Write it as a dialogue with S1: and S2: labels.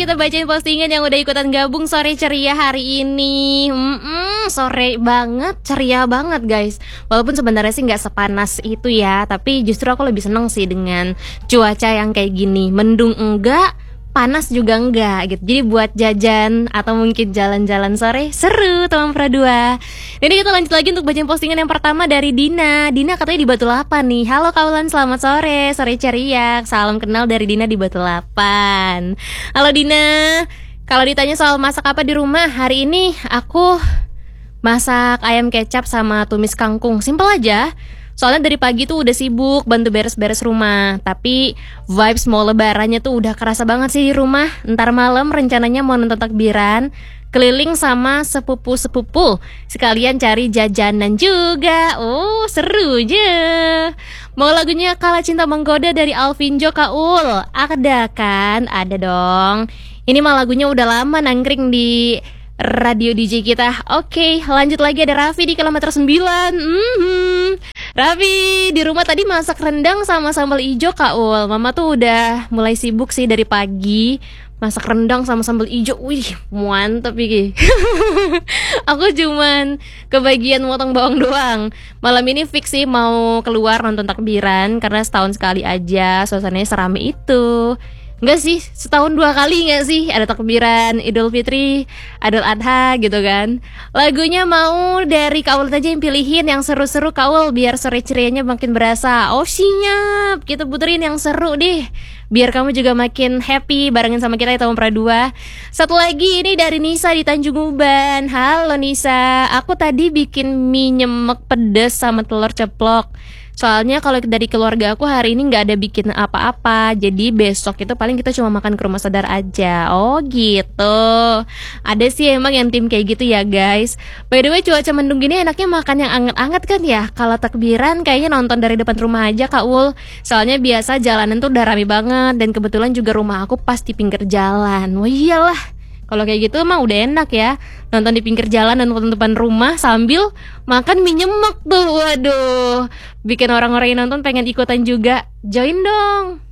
S1: kita bacain postingan yang udah ikutan gabung sore ceria hari ini. Sore banget, ceria banget guys. Walaupun sebenarnya sih nggak sepanas itu ya, tapi justru aku lebih seneng sih dengan cuaca yang kayak gini. Mendung enggak, panas juga enggak gitu. Jadi buat jajan atau mungkin jalan-jalan sore seru teman Pradua. Ini kita lanjut lagi untuk bacain postingan yang pertama dari Dina. Dina katanya di Batu Lapan nih. Halo kawan, selamat sore, sore ceria. Salam kenal dari Dina di Batu Lapan. Halo Dina. Kalau ditanya soal masak apa di rumah, hari ini aku masak ayam kecap sama tumis kangkung. Simpel aja. Soalnya dari pagi tuh udah sibuk bantu beres-beres rumah. Tapi vibes mau lebarannya tuh udah kerasa banget sih di rumah. Ntar malam rencananya mau nonton takbiran, keliling sama sepupu-sepupu, sekalian cari jajanan juga. Oh seru aja. Mau lagunya Kala Cinta Menggoda dari Alvin Jo Kaul? Ada kan? Ada dong. Ini mah lagunya udah lama nangkring di radio DJ kita. Oke, lanjut lagi ada Raffi di kilometer 9. Raffi di rumah tadi masak rendang sama sambal ijo Kaul. Mama tuh udah mulai sibuk sih dari pagi. Masak rendang sama sambal ijo. Wih, mantep iki. Aku cuman kebagian motong bawang doang. Malam ini fix sih mau keluar nonton takbiran, karena setahun sekali aja suasananya serame itu. Enggak sih, setahun 2 kali enggak sih ada takbiran Idul Fitri, Idul Adha gitu kan. Lagunya mau dari Kaul aja yang pilihin yang seru-seru Kaul, biar sore cerianya makin berasa. Oh siap, kita puterin yang seru deh, biar kamu juga makin happy barengin sama kita di Tahun Pradua. Satu lagi ini dari Nisa di Tanjung Uban. Halo Nisa, aku tadi bikin mie nyemek pedes sama telur ceplok. Soalnya kalau dari keluarga aku hari ini nggak ada bikin apa-apa, jadi besok itu paling kita cuma makan ke rumah saudara aja. Oh gitu. Ada sih emang yang tim kayak gitu ya guys. By the way, cuaca mendung gini enaknya makan yang anget-anget kan ya. Kalau takbiran kayaknya nonton dari depan rumah aja Kak Ul. Soalnya biasa jalanan tuh udah rame banget, dan kebetulan juga rumah aku pas di pinggir jalan. Wah iyalah, kalau kayak gitu emang udah enak ya, nonton di pinggir jalan dan nonton depan rumah sambil makan mie nyemek tuh. Waduh, bikin orang-orang yang nonton pengen ikutan juga. Join dong.